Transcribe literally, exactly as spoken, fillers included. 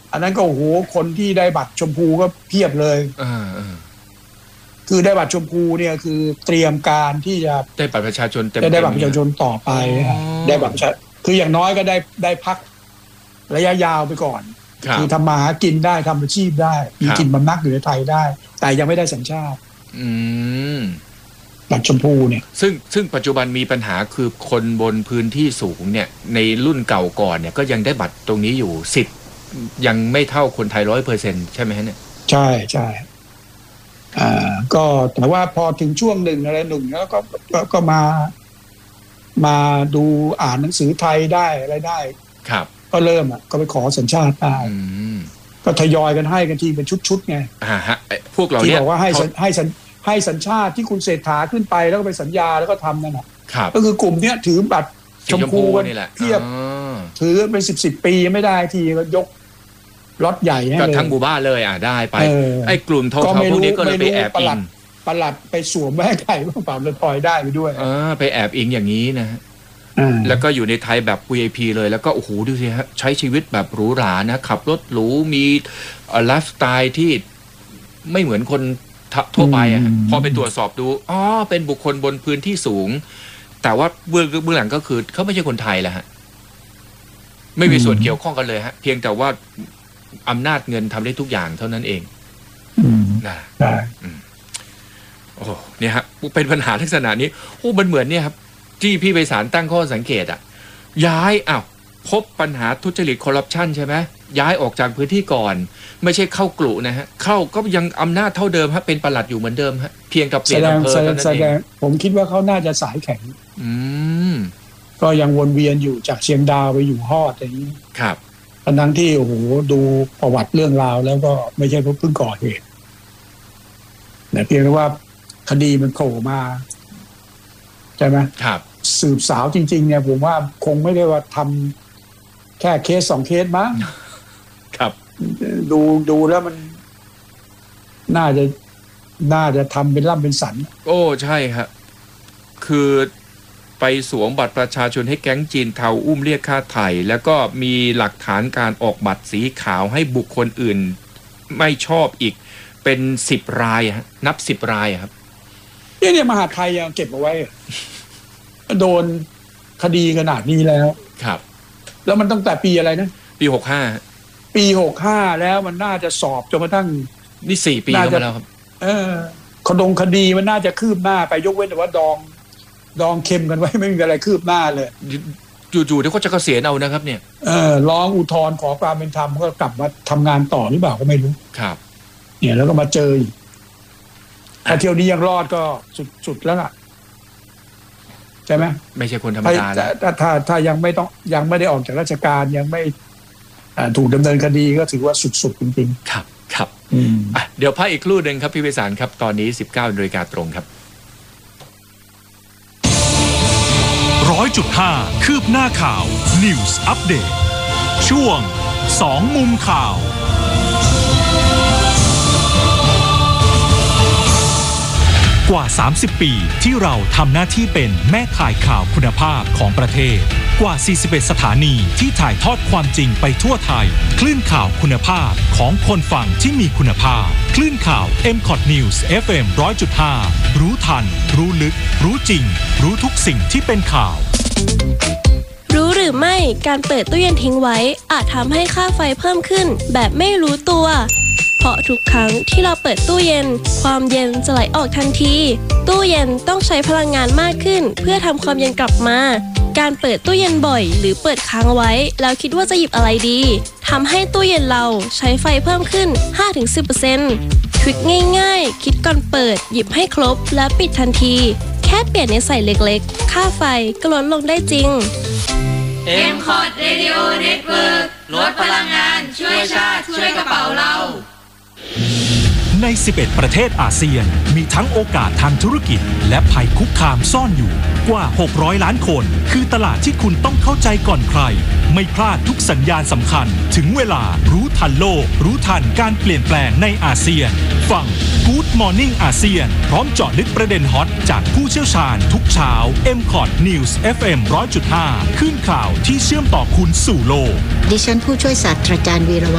อันนั้นก็โอ้โหคนที่ได้บัตรชมพูก็เพียบเลยคือได้บัตรชมพูเนี่ยคือเตรียมการที่จะได้บัตรประชาชนเต็มได้บัตรประชาชนต่อไปได้บัตรประชาคืออย่างน้อยก็ได้ได้พักระยะยาวไปก่อนคือทำมาหากินได้ทำอาชีพได้มีกินบำนักอยู่ในไทยได้แต่ยังไม่ได้สัญชาติบัตรชมพูเนี่ยซึ่งซึ่งปัจจุบันมีปัญหาคือคนบนพื้นที่สูงเนี่ยในรุ่นเก่าก่อนเนี่ยก็ยังได้บัตรตรงนี้อยู่สิทธิ์ยังไม่เท่าคนไทยร้อยเปอร์เซ็นต์ใช่ไหมฮะเนี่ยใช่ใช่อ่าก็แต่ว่าพอถึงช่วงหนึ่งอะไรหนึ่งแล้วก็ก็มามาดูอ่านหนังสือไทยได้อะไรได้ครับก็เริ่มอ่ะก็ไปขอสัญชาติได้ก็ทยอยกันให้กันทีเป็นชุดๆไงอ่าฮะพวกเราเนี่ยที่บอกว่าให้ให้ให้สัญชาติที่คุณเศรษฐาขึ้นไปแล้วก็ไปสัญญาแล้วก็ทำนั่นแหละก็คือกลุ่มเนี้ยถือบัตรชมพูกันเทียบถือเป็นสิบสิบปีไม่ได้ทีก็ยกรถใหญ่ก็ทั้งหมู่บ้านเลยอ่ะได้ไปไอ้กลุ่มเท่าๆพวกนี้ก็เลยไปแอบอิงประหลัดไปสวมแม่ไก่เปล่าเลยพลอยได้ไปด้วยเออไปแอบอิงอย่างนี้นะแล้วก็อยู่ในไทยแบบ วี ไอ พี เลยแล้วก็โอ้โหดูสิฮะใช้ชีวิตแบบหรูหรานะขับรถหรูมีไลฟ์สไตล์ที่ไม่เหมือนคนทั่วไปอ่ะพอไปตรวจสอบดูอ๋อเป็นบุคคลบนพื้นที่สูงแต่ว่าเบื้องเบื้องหลังก็คือเขาไม่ใช่คนไทยแหละฮะไม่มีส่วนเกี่ยวข้องกันเลยฮะเพียงแต่ว่าอำนาจเงินทำได้ทุกอย่างเท่านั้นเองนะโอ้เนี่ยฮะเป็นปัญหาลักษณะนี้โอ้มันเหมือนเนี่ยครับที่พี่ไพศาลตั้งข้อสังเกตอ่ะย้ายอ้าวพบปัญหาทุจริตคอร์รัปชันใช่ไหมย้ายออกจากพื้นที่ก่อนไม่ใช่เข้ากลุ่นะฮะเข้าก็ยังอำนาจเท่าเดิมฮะเป็นปลัดอยู่เหมือนเดิมฮะเพียงกับเปลี่ยนอำเภอเท่านั้นเองผมคิดว่าเขาน่าจะสายแข็งอืมก็ยังวนเวียนอยู่จากเชียงดาวไปอยู่ฮอดอย่างนี้ครับทั้งที่โอ้โหดูประวัติเรื่องราวแล้วก็ไม่ใช่เพิ่งก่อเหตุแต่เพียงแต่ว่าคดีมันโผล่มาใช่ไหมครับสืบสาวจริงๆเนี่ยผมว่าคงไม่ได้ว่าทำแค่เคสสองเคสมั้งครับดูดูแล้วมันน่าจะน่าจะทำเป็นล่ำเป็นสันโอ้ใช่ครับคือไปสวมบัตรประชาชนให้แก๊งจีนเทาอุ้มเรียกค่าไถ่แล้วก็มีหลักฐานการออกบัตรสีขาวให้บุคคลอื่นไม่ชอบอีกเป็นสิบรายฮะนับสิบรายครับเนี่ยเนี่ยมหาไทยยังเก็บเอาไว้โดนคดีขนาดนี้แล้วครับแล้วมันตั้งแต่ปีอะไรนะปีหกห้าปีหกห้าแล้วมันน่าจะสอบจนกระทั่งนี่สี่ปีแล้วครับเออคดงคดีมันน่าจะคืบหน้าไปยกเว้นแต่ว่าดองดองเค็มกันไว้ไม่มีอะไรคืบหน้าเลยจู่ๆเดี๋ยวก็จะเกษียณเอานะครับเนี่ยเออร้องอุทธรณ์ขอความเป็นธรรมก็กลับมาทำงานต่อหรือเปล่าก็ไม่รู้ครับเนี่ยแล้วก็มาเจออีกถ้าเที่ยวนี้ยังรอดก็สุดๆแล้วล่ะใช่ไหมไม่ใช่คนธรรมดาแล้วถ้าถ้าถ้ายังไม่ต้องยังไม่ได้ออกจากราชการยังไม่ถูกดำเนินคดีก็ถือว่าสุดๆจริงๆครับครับอ่ะเดี๋ยวพักอีกครู่หนึ่งครับพี่ไพศาลครับตอนนี้ สิบเก้านาฬิกาตรงครับร้อยจุดห้าคืบหน้าข่าว News Update ช่วงสองมุมข่าวกว่าสามสิบปีที่เราทำหน้าที่เป็นแม่ข่ายข่าวคุณภาพของประเทศกว่าสี่สิบเอ็ดสถานีที่ถ่ายทอดความจริงไปทั่วไทยคลื่นข่าวคุณภาพของคนฟังที่มีคุณภาพคลื่นข่าว เอ็ม คอท News เอฟ เอ็ม หนึ่งร้อยจุดห้า รู้ทันรู้ลึกรู้จริงรู้ทุกสิ่งที่เป็นข่าวรู้หรือไม่การเปิดตู้เย็นทิ้งไว้อาจทำให้ค่าไฟเพิ่มขึ้นแบบไม่รู้ตัวเพราะทุกครั้งที่เราเปิดตู้เย็นความเย็นจะไหลออกทันทีตู้เย็นต้องใช้พลังงานมากขึ้นเพื่อทำความเย็นกลับมาการเปิดตู้เย็นบ่อยหรือเปิดค้างไว้แล้วคิดว่าจะหยิบอะไรดีทำให้ตู้เย็นเราใช้ไฟเพิ่มขึ้น ห้าถึงสิบเปอร์เซ็นต์ ทริคง่ายๆคิดก่อนเปิดหยิบให้ครบและปิดทันทีแค่เปลี่ยนนิสัยเล็กๆค่าไฟก็ลดลงได้จริงเอ็ม คอท Radio Network ลดพลังงานช่วยชาติช่วยกระเป๋าเราในสิบเอ็ดประเทศอาเซียนมีทั้งโอกาสทางธุรกิจและภัยคุกคามซ่อนอยู่กว่าหกร้อยล้านคนคือตลาดที่คุณต้องเข้าใจก่อนใครไม่พลาดทุกสัญญาณสำคัญถึงเวลารู้ทันโลกรู้ทันการเปลี่ยนแปลงในอาเซียนฟัง Good Morning อาเซียนพร้อมเจาะลึกประเด็นฮอตจากผู้เชี่ยวชาญทุกเช้า เอ็ม คอท News เอฟ เอ็ม หนึ่งร้อยจุดห้า คลื่นข่าวที่เชื่อมต่อคุณสู่โลกดิฉันผู้ช่วยศาสตราจารย์วีร